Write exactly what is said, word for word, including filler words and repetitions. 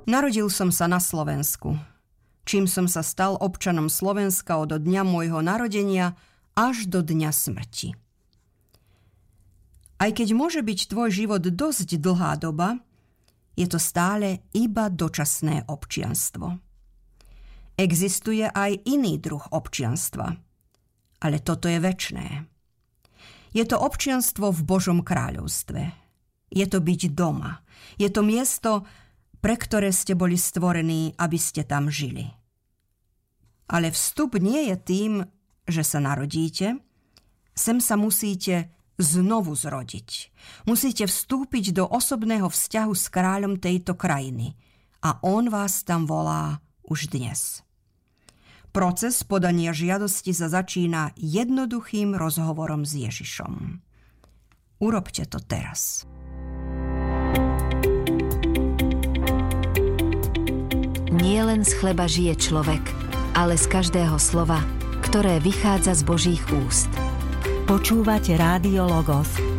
Narodil som sa na Slovensku. Čím som sa stal občanom Slovenska od dňa môjho narodenia až do dňa smrti. Aj keď môže byť tvoj život dosť dlhá doba, je to stále iba dočasné občianstvo. Existuje aj iný druh občianstva, ale toto je večné. Je to občianstvo v Božom kráľovstve. Je to byť doma. Je to miesto, pre ktoré ste boli stvorení, aby ste tam žili. Ale vstup nie je tým, že sa narodíte. Sem sa musíte znovu zrodiť. Musíte vstúpiť do osobného vzťahu s kráľom tejto krajiny. A on vás tam volá už dnes. Proces podania žiadosti sa začína jednoduchým rozhovorom s Ježišom. Urobte to teraz. Nie len z chleba žije človek, ale z každého slova, ktoré vychádza z Božích úst. Počúvate Rádio Logos.